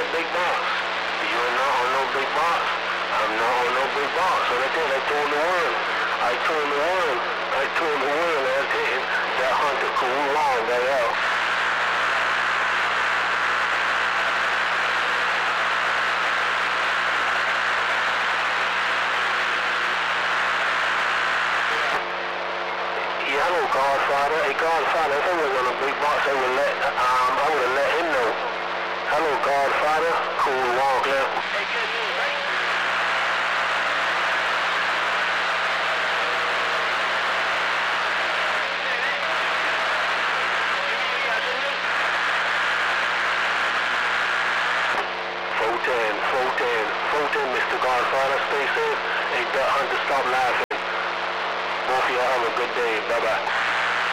big box. You're not on no big box. I'm not on no big box. So that's it. I told the world. I told the world. I told the world that's it. That hunter cool long, that out. Hello, Godfather. Hey, Godfather, if I was on a big box, I would have let him know. Hello, Godfather. Cool walk left. Hey, good news, right? Fulton, Mr. Godfather, stay safe. Hey, Duck Hunter, stop laughing. Both of y'all have a good day. Bye-bye.